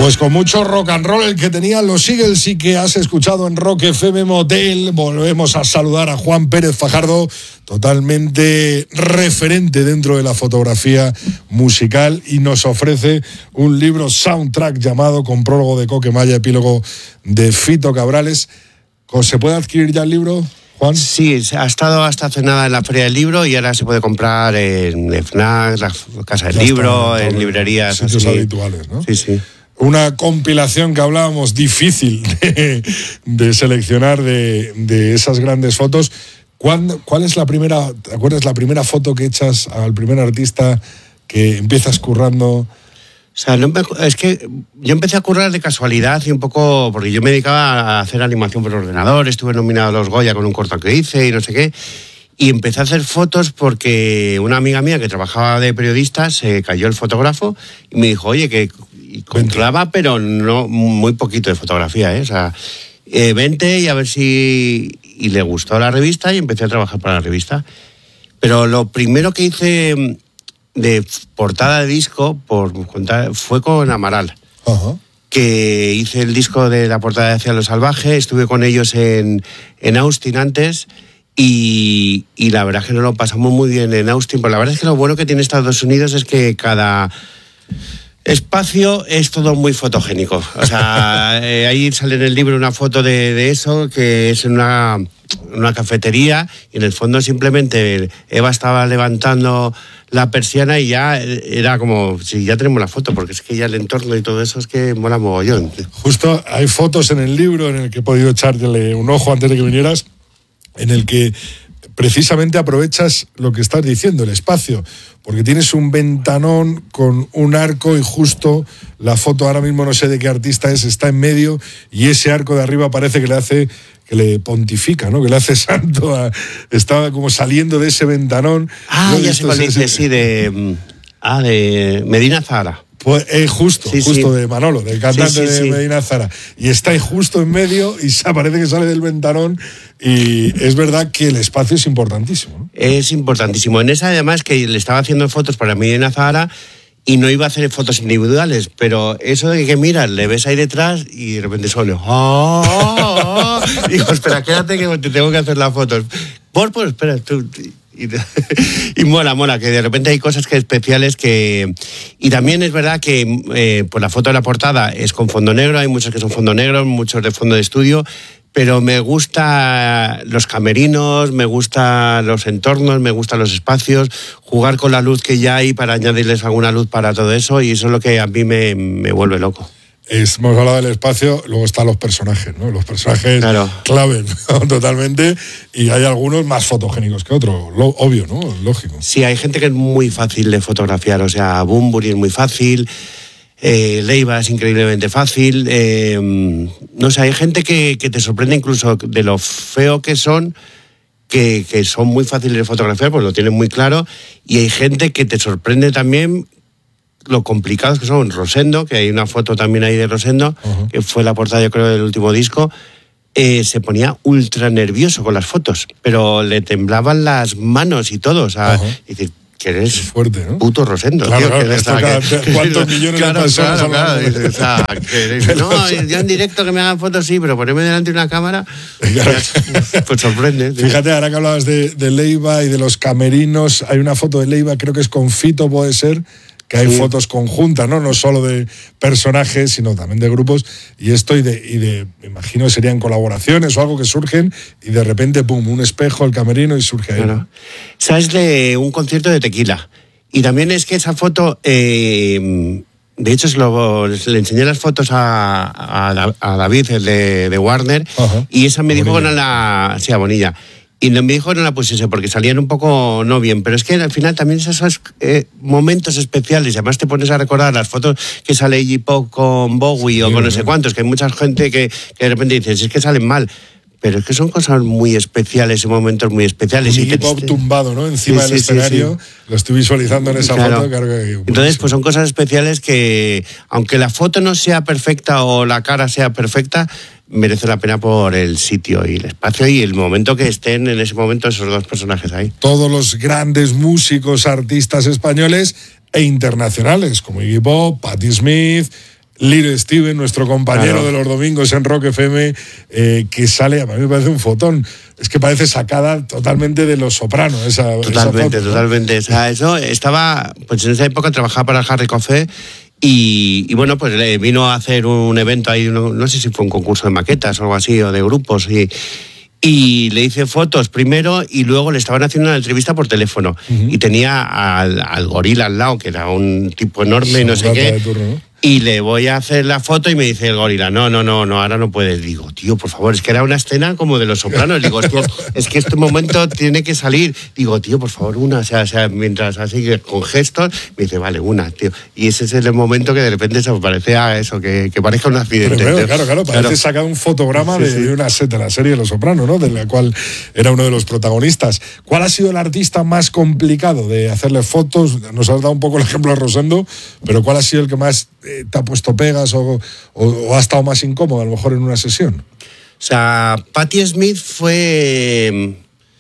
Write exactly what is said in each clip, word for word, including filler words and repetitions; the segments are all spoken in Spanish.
Pues con mucho rock and roll el que tenían los Eagles y que has escuchado en Rock F M Motel. Volvemos a saludar a Juan Pérez Fajardo, totalmente referente dentro de la fotografía musical, y nos ofrece un libro soundtrack llamado, con prólogo de Coque Maya, epílogo de Fito Cabrales. ¿Se puede adquirir ya el libro, Juan? Sí, ha estado hasta hace nada en la Feria del Libro y ahora se puede comprar en FNAC, la Casa del ya Libro, está, en librerías. Sitios así. habituales, ¿no? Sí, sí. Una compilación que hablábamos difícil de, de seleccionar de, de esas grandes fotos. ¿Cuándo, ¿Cuál es la primera, te acuerdas, la primera foto que echas al primer artista que empiezas currando? O sea, no, es que yo empecé a currar de casualidad y un poco, porque yo me dedicaba a hacer animación por ordenador, estuve nominado a los Goya con un corto que hice y no sé qué, y empecé a hacer fotos porque una amiga mía que trabajaba de periodista se cayó el fotógrafo y me dijo, oye, que controlaba, pero no muy poquito de fotografía, ¿eh? O sea, eh, vente y a ver si... Y le gustó la revista y empecé a trabajar para la revista. Pero lo primero que hice de portada de disco por contar, fue con Amaral. Uh-huh. Que hice el disco de la portada de Hacia lo Salvaje, estuve con ellos en, en Austin antes y, y la verdad es que nos lo pasamos muy bien en Austin. Pero la verdad es que lo bueno que tiene Estados Unidos es que cada espacio es todo muy fotogénico. O sea, eh, ahí sale en el libro una foto de, de eso, que es en una, una cafetería, y en el fondo simplemente Eva estaba levantando la persiana y ya era como, sí, ya tenemos la foto, porque es que ya el entorno y todo eso es que mola mogollón. Justo hay fotos en el libro en el que he podido echarle un ojo antes de que vinieras, en el que precisamente aprovechas lo que estás diciendo, el espacio, porque tienes un ventanón con un arco y justo la foto, ahora mismo no sé de qué artista es, está en medio y ese arco de arriba parece que le hace, que le pontifica, ¿no? Que le hace santo, a, estaba como saliendo de ese ventanón. Ah, ya sé cuál dice, sí, de, ah, de Medina Zahara. Pues eh, justo, sí, justo sí. de Manolo, del cantante sí, sí, de Medina Zahara. Y está ahí justo en medio y se parece que sale del ventanón, y es verdad que el espacio es importantísimo, ¿no? Es importantísimo. En esa, además, que le estaba haciendo fotos para Medina Zahara y no iba a hacer fotos individuales, pero eso de que miras, le ves ahí detrás y de repente solo... ¡Oh, oh, oh! Digo, espera, quédate que te tengo que hacer las fotos. Por, por, espera, tú... Y, y mola, mola, que de repente hay cosas que especiales que... Y también es verdad que eh, pues la foto de la portada es con fondo negro, hay muchos que son fondo negro, muchos de fondo de estudio, pero me gusta los camerinos, me gustan los entornos, me gustan los espacios, jugar con la luz que ya hay para añadirles alguna luz para todo eso, y eso es lo que a mí me, me vuelve loco. Es, hemos hablado del espacio, luego están los personajes, ¿no? Los personajes claro. clave, ¿no? Totalmente, y hay algunos más fotogénicos que otros, lo, obvio, ¿no? Lógico. Sí, hay gente que es muy fácil de fotografiar, o sea, Bunbury es muy fácil, eh, Leiva es increíblemente fácil, eh, no sé, hay gente que, que te sorprende incluso de lo feo que son, que, que son muy fáciles de fotografiar, pues lo tienen muy claro, y hay gente que te sorprende también lo complicados que son. Rosendo, que hay una foto también ahí de Rosendo, uh-huh. que fue la portada, yo creo, del último disco, eh, se ponía ultra nervioso con las fotos, pero le temblaban las manos y todo, o sea, uh-huh. y decir, que eres fuerte, ¿no? puto Rosendo, claro, tío. Claro, que esto cada, que, ¿cuántos millones claro, de personas? Claro, claro, o sea, que, no, yo en directo que me hagan fotos sí, pero ponerme delante de una cámara, claro. Pues sorprende. Tío. Fíjate, ahora que hablabas de, de Leiva y de los camerinos, hay una foto de Leiva, creo que es con Fito, puede ser, que hay sí. fotos conjuntas, ¿no? No solo de personajes, sino también de grupos, y esto y de, y de, me imagino que serían colaboraciones o algo que surgen, y de repente, pum, un espejo, el camerino, y surge ahí. Claro. ¿Sabes de un concierto de Tequila? Y también es que esa foto, eh, de hecho, se lo, le enseñé las fotos a, a, a David, el de, de Warner, uh-huh. y esa me dijo que no la... Sí, a Bonilla. Y me dijo que no la pusiese porque salían un poco no bien, pero es que al final también esos eh, momentos especiales, y además te pones a recordar las fotos que sale Iggy Pop con Bowie sí, o con no sé cuántos, que hay mucha gente que, que de repente dice, si es que salen mal, pero es que son cosas muy especiales y momentos muy especiales. Iggy Pop te... tumbado, ¿no? Encima sí, del sí, escenario, sí, sí. Lo estoy visualizando en esa claro. foto. Claro que... Entonces, pues son cosas especiales que, aunque la foto no sea perfecta o la cara sea perfecta, merece la pena por el sitio y el espacio y el momento que estén en ese momento esos dos personajes ahí. Todos los grandes músicos, artistas españoles e internacionales, como Iggy Pop, Patti Smith, Little Steven, nuestro compañero claro. de los domingos en Rock F M, eh, que sale, a mí me parece un fotón. Es que parece sacada totalmente de Los Sopranos. Esa, totalmente, esa foto, totalmente. ¿no? O sea, eso estaba, pues en esa época trabajaba para el Harry Café y, y bueno, pues le vino a hacer un evento ahí, no, no sé si fue un concurso de maquetas o algo así, o de grupos, y, y le hice fotos primero y luego le estaban haciendo una entrevista por teléfono. Uh-huh. Y tenía al, al gorila al lado, que era un tipo enorme, sí, no sé qué. Turno, ¿no? Y le voy a hacer la foto y me dice el gorila, no, no, no, no, ahora no puedes. Digo, tío, por favor, es que era una escena como de Los Sopranos. Digo, es que este momento tiene que salir. Digo, tío, por favor, una. O sea, o sea, mientras así con gestos, me dice, vale, una, tío. Y ese es el momento que de repente se parece a eso, que, que parezca un accidente. Pero, pero, claro, claro, parece claro. Sacado un fotograma sí, sí. de una set de la serie de Los Sopranos, ¿no? De la cual era uno de los protagonistas. ¿Cuál ha sido el artista más complicado de hacerle fotos? Nos has dado un poco el ejemplo de Rosendo, pero ¿cuál ha sido el que más eh, te ha puesto pegas o, o, o ha estado más incómodo a lo mejor en una sesión? O sea, Patti Smith fue...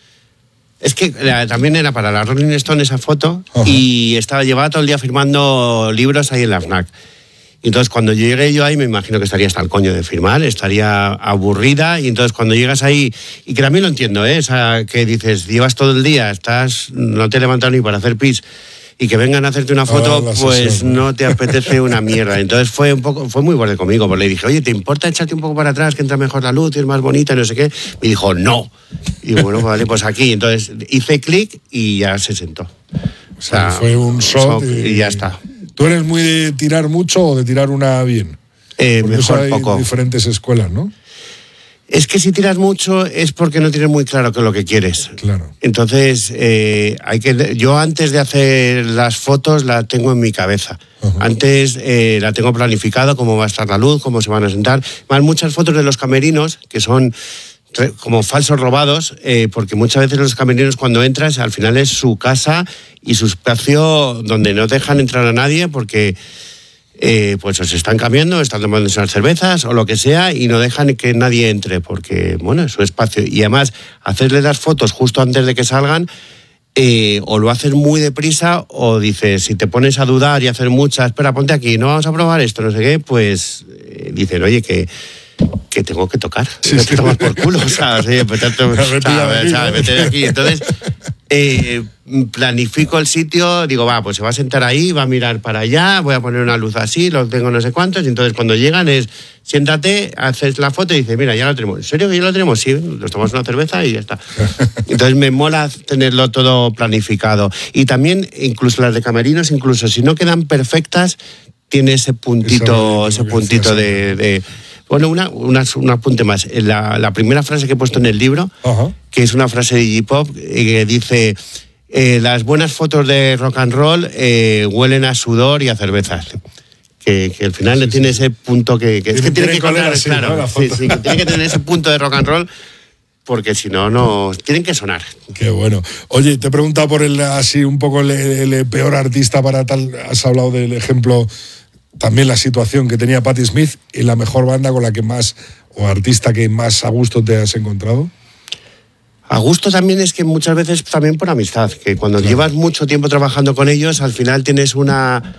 Es que también era para la Rolling Stone esa foto. Ajá. Y estaba llevaba todo el día firmando libros ahí en la FNAC. Y entonces cuando llegué yo ahí me imagino que estaría hasta el coño de firmar, estaría aburrida, y entonces cuando llegas ahí, y que también lo entiendo, ¿eh? O sea, que dices, llevas todo el día, estás, no te he levantado ni para hacer pis, y que vengan a hacerte una foto, ah, pues sesión, ¿no? no te apetece una mierda. Entonces fue un poco, fue muy borde conmigo, porque le dije, oye, ¿te importa echarte un poco para atrás, que entra mejor la luz y es más bonita y no sé qué? Me dijo, no. Y bueno, vale, pues aquí. Entonces hice clic y ya se sentó. O sea, fue un shot y, y ya está. ¿Tú eres muy de tirar mucho o de tirar una bien? Eh, porque mejor hay poco. Diferentes escuelas, ¿no? Es que si tiras mucho es porque no tienes muy claro qué es lo que quieres. Claro. Entonces, eh, hay que, yo antes de hacer las fotos la tengo en mi cabeza. Uh-huh. Antes eh, la tengo planificado, cómo va a estar la luz, cómo se van a sentar. Más muchas fotos de los camerinos, que son como falsos robados, eh, porque muchas veces los camerinos cuando entras, al final es su casa y su espacio donde no dejan entrar a nadie porque... Eh, pues os están cambiando, están tomando unas cervezas o lo que sea y no dejan que nadie entre porque, bueno, es su espacio. Y además, hacerle las fotos justo antes de que salgan, eh, o lo haces muy deprisa o dices, si te pones a dudar y hacer muchas, espera, ponte aquí, no vamos a probar esto, no sé qué, pues eh, dicen, oye, que... que tengo que tocar, sí, sí. Te tomas por culo, o sea, o sea, vete de aquí. Entonces, eh, planifico el sitio, digo, va, pues se va a sentar ahí, va a mirar para allá, voy a poner una luz así, lo tengo no sé cuántos, y entonces cuando llegan es, siéntate, haces la foto y dices, mira, ya lo tenemos. ¿En serio que ya lo tenemos? Sí, nos tomamos una cerveza y ya está. Entonces me mola tenerlo todo planificado. Y también, incluso las de camerinos, incluso si no quedan perfectas, tiene ese puntito, ese puntito de... de Bueno, una, una, un apunte más. La, la primera frase que he puesto en el libro, uh-huh. que es una frase de Iggy Pop, eh, que dice, eh, las buenas fotos de rock and roll eh, huelen a sudor y a cervezas. Que, que al final sí, tiene sí. ese punto que... que es que tiene que contar, así, claro, ¿no? sí, sí, que tiene que tener ese punto de rock and roll, porque si no, no... Tienen que sonar. Qué bueno. Oye, te he preguntado por el, así un poco el, el peor artista para tal... Has hablado del ejemplo... También la situación que tenía Patti Smith y la mejor banda con la que más, o artista que más a gusto te has encontrado. A gusto también es que muchas veces también por amistad, que cuando claro. llevas mucho tiempo trabajando con ellos, al final tienes una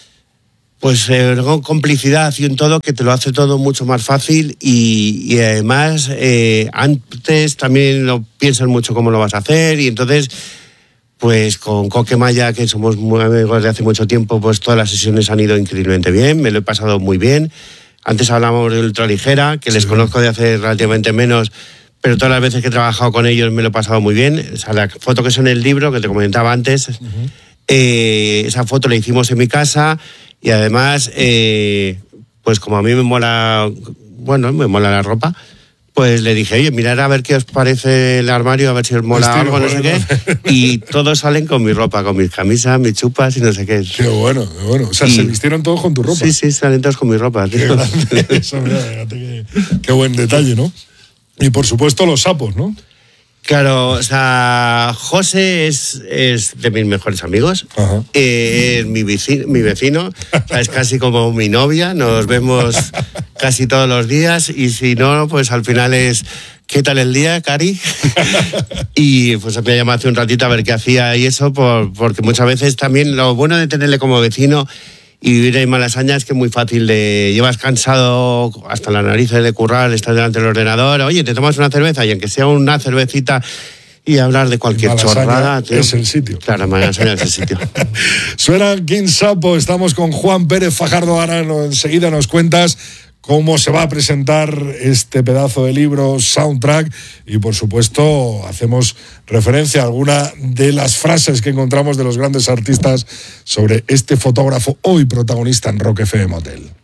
pues eh, complicidad y un todo que te lo hace todo mucho más fácil y, y además eh, antes también lo piensan mucho cómo lo vas a hacer y entonces... Pues con Coque Maya, que somos muy amigos de hace mucho tiempo, pues todas las sesiones han ido increíblemente bien, me lo he pasado muy bien. Antes hablábamos de Ultraligera, que les sí. conozco de hace relativamente menos, pero todas las veces que he trabajado con ellos me lo he pasado muy bien. O sea, la foto que es en el libro, que te comentaba antes, uh-huh. eh, esa foto la hicimos en mi casa y además, eh, pues como a mí me mola, bueno, me mola la ropa, pues le dije, oye, mirad a ver qué os parece el armario, a ver si os mola Estilo, algo, no sé qué. Y todos salen con mi ropa, con mis camisas, mis chupas y no sé qué. Qué bueno, qué bueno. O sea, y... se vistieron todos con tu ropa. Sí, sí, salen todos con mi ropa. Qué grande eso, mira, fíjate qué, qué buen detalle, ¿no? Y por supuesto los sapos, ¿no? Claro, o sea, José es, es de mis mejores amigos, eh, es mi vecino, mi vecino o sea, es casi como mi novia, nos vemos casi todos los días y si no, pues al final es, ¿qué tal el día, Cari? Y pues me llamado hace un ratito a ver qué hacía y eso, por, porque muchas veces también lo bueno de tenerle como vecino Y vivir en Malasaña es que es muy fácil de... Llevas cansado hasta las narices de currar, estás delante del ordenador, oye, te tomas una cerveza y aunque sea una cervecita y hablar de cualquier chorrada... Tío. Es el sitio. Claro, Malasaña es el sitio. Suena King Sapo, estamos con Juan Pérez Fajardo, ahora enseguida nos cuentas cómo se va a presentar este pedazo de libro, Soundtrack, y por supuesto hacemos referencia a alguna de las frases que encontramos de los grandes artistas sobre este fotógrafo hoy protagonista en Rock F M Hotel.